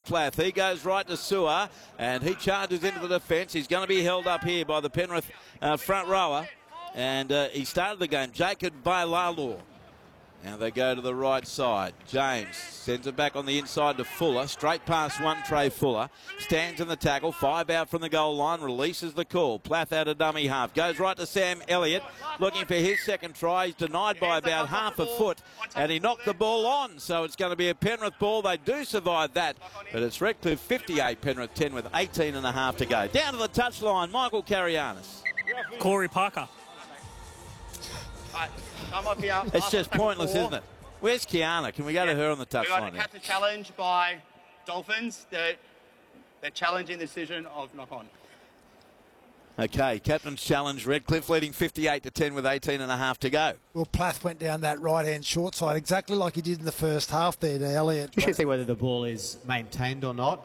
Plath. He goes right to Sewer, and he charges into the defence. He's going to be held up here by the Penrith front rower. And he started the game, Jacob Bailalor. Now they go to the right side. James sends it back on the inside to Fuller. Straight past one, Trey Fuller. Stands in the tackle. 5 out from the goal line. Releases the call. Plath out of dummy half. Goes right to Sam Elliott. Looking for his second try. He's denied by about half a foot. And he knocked the ball on. So it's going to be a Penrith ball. They do survive that. But it's Redcliffe 58, Penrith 10 with 18 and a half to go. Down to the touchline, Michael Carianis. Corey Parker. It's just pointless, isn't it? Where's Kiana? Can we go to her on the touchline? We got a captain challenge by Dolphins. They're challenging the decision of knock on. Okay, captain's challenge. Redcliffe leading 58 to 10 with 18 and a half to go. Well, Plath went down that right-hand short side exactly like he did in the first half there to Elliott. You should see whether the ball is maintained or not.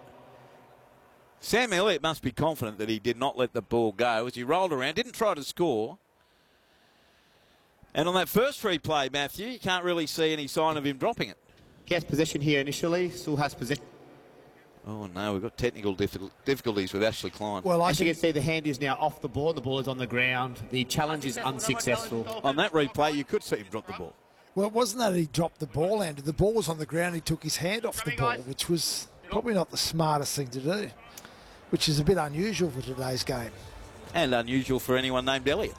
Sam Elliott must be confident that he did not let the ball go as he rolled around, didn't try to score. And on that first replay, Matthew, you can't really see any sign of him dropping it. He has possession here initially, still has possession. Oh, no, we've got technical difficulties with Ashley Klein. Well, as you can see, the hand is now off the ball. The ball is on the ground. The challenge is unsuccessful. On that replay, you could see him drop the ball. Well, it wasn't that he dropped the ball, Andrew. The ball was on the ground. He took his hand off the ball, which was probably not the smartest thing to do, which is a bit unusual for today's game. And unusual for anyone named Elliott.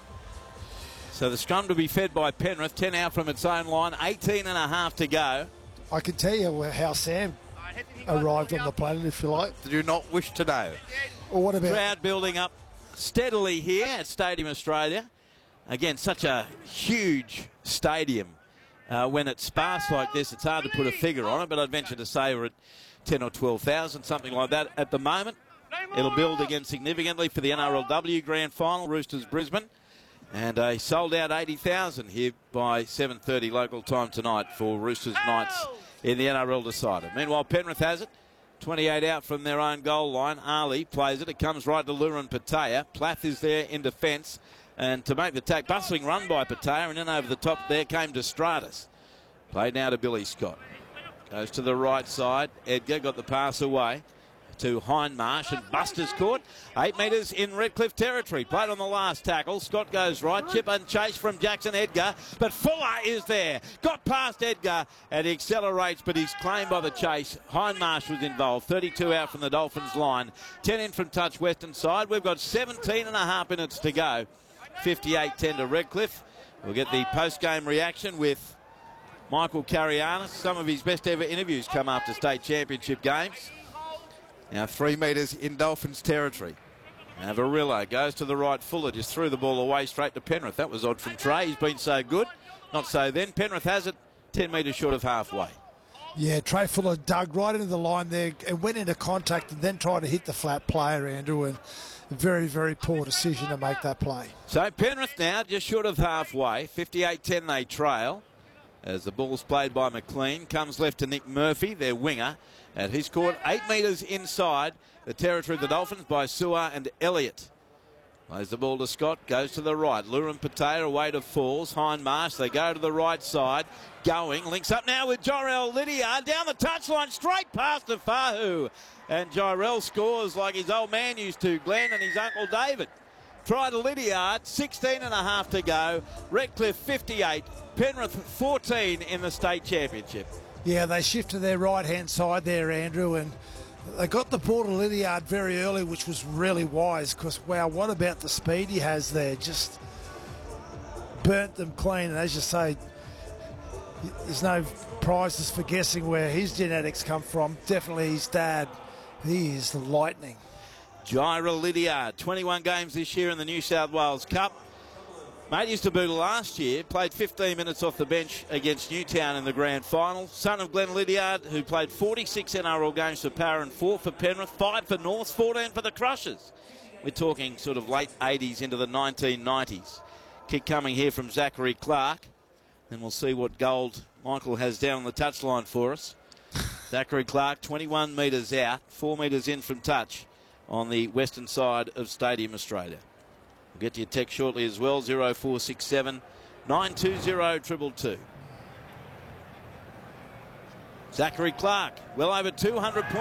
So the scrum to be fed by Penrith, 10 out from its own line, 18 and a half to go. I can tell you how Sam arrived on the planet, if you like. Do you not wish to know? Or what about... Crowd building up steadily here at Stadium Australia. Again, such a huge stadium. When it's sparse like this, it's hard to put a figure on it, but I'd venture to say we're at 10 or 12,000, something like that at the moment. It'll build again significantly for the NRLW Grand Final, Roosters Brisbane. And a sold-out 80,000 here by 7:30 local time tonight for Roosters Knights in the NRL decider. Meanwhile, Penrith has it. 28 out from their own goal line. Ali plays it. It comes right to Luran Patea. Plath is there in defence. And to make the tack, bustling run by Patea. And then over the top there came to Stratus. Played now to Billy Scott. Goes to the right side. Edgar got the pass away to Hindmarsh, and Buster's caught 8 metres in Redcliffe territory. Played on the last tackle. Scott goes right, chip and chase from Jackson Edgar, but Fuller is there. Got past Edgar and he accelerates, but he's claimed by the chase. Hindmarsh was involved. 32 out from the Dolphins line. 10 in from touch western side. We've got 17 and a half minutes to go. 58-10 to Redcliffe. We'll get the post-game reaction with Michael Carianis. Some of his best ever interviews come after state championship games. Now 3 metres in Dolphins territory. Now Varillo goes to the right. Fuller just threw the ball away straight to Penrith. That was odd from Trey. He's been so good. Not so then. Penrith has it 10 metres short of halfway. Yeah, Trey Fuller dug right into the line there and went into contact and then tried to hit the flat player, Andrew, and a very, very poor decision to make that play. So Penrith now just short of halfway. 58-10 they trail. As the ball's played by McLean. Comes left to Nick Murphy, their winger. And he's caught 8 metres inside the territory of the Dolphins by Sewer and Elliott. Plays the ball to Scott, goes to the right. Luran Patea away to Falls. Hindmarsh, they go to the right side. Going, links up now with Jorel Lydia. Down the touchline, straight past to Fahu. And Jorel scores like his old man used to, Glenn, and his uncle David. Try to Lydiard, 16 and a half to go. Redcliffe 58, Penrith 14 in the state championship. Yeah, they shift to their right-hand side there, Andrew, and they got the ball to Lydiard very early, which was really wise because, wow, what about the speed he has there? Just burnt them clean. And as you say, there's no prizes for guessing where his genetics come from. Definitely his dad. He is the lightning. Jaira Lydiard, 21 games this year in the New South Wales Cup. Mate used to boot last year, played 15 minutes off the bench against Newtown in the grand final. Son of Glenn Lydiard, who played 46 NRL games for Para and 4 for Penrith, 5 for North, 14 for the Crushers. We're talking sort of late 80s into the 1990s. Kick coming here from Zachary Clark. Then we'll see what gold Michael has down on the touchline for us. Zachary Clark, 21 metres out, 4 metres in from touch on the western side of Stadium Australia. We'll get to your text shortly as well, 0467 920 222. Zachary Clark, well over 200 points.